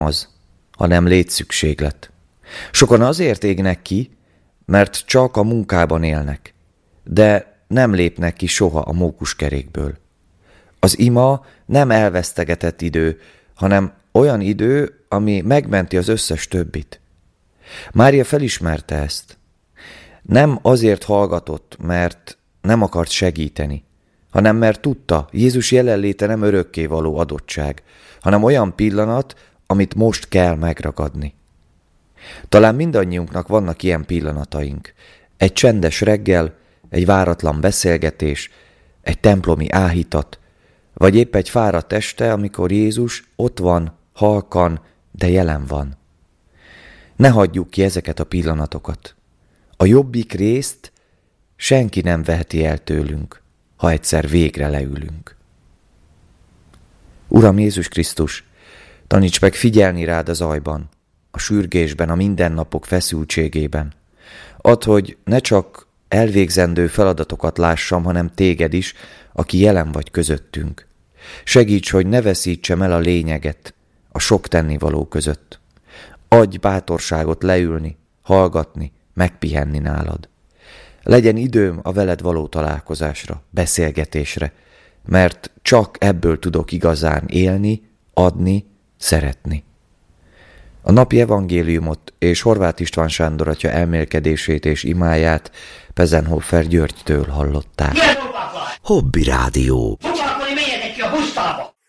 az, hanem létszükséglet. Sokan azért égnek ki, mert csak a munkában élnek, de nem lépnek ki soha a mókuskerékből. Az ima nem elvesztegetett idő, hanem olyan idő, ami megmenti az összes többit. Mária felismerte ezt. Nem azért hallgatott, mert nem akart segíteni, hanem mert tudta, Jézus jelenléte nem örökkévaló adottság, hanem olyan pillanat, amit most kell megragadni. Talán mindannyiunknak vannak ilyen pillanataink. Egy csendes reggel, egy váratlan beszélgetés, egy templomi áhítat, vagy épp egy fáradt este, amikor Jézus ott van, halkan, de jelen van. Ne hagyjuk ki ezeket a pillanatokat. A jobbik részt senki nem veheti el tőlünk, ha egyszer végre leülünk. Uram Jézus Krisztus, taníts meg figyelni rád a zajban, a sürgésben, a mindennapok feszültségében. Add, hogy ne csak elvégzendő feladatokat lássam, hanem téged is, aki jelen vagy közöttünk. Segíts, hogy ne veszítsem el a lényeget a sok tennivaló között. Adj bátorságot leülni, hallgatni, megpihenni nálad. Legyen időm a veled való találkozásra, beszélgetésre, mert csak ebből tudok igazán élni, adni, szeretni. A napi evangéliumot és Horváth István Sándor atya elmélkedését és imáját Pezenhofer Györgytől hallották. Hobby Rádió. Foglalkozni, menjetek ki a pusztába!